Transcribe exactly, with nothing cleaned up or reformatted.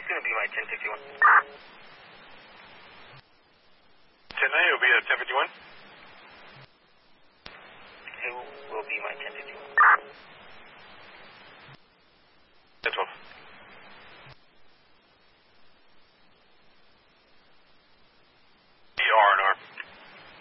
going to be my ten fifty-one. ten nine, it'll be a ten fifty-one. Who will be my ten fifty-one?